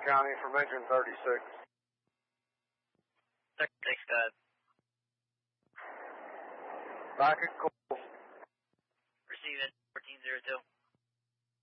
County from engine 36. 36, go ahead. Back at course. Receive it, 1402.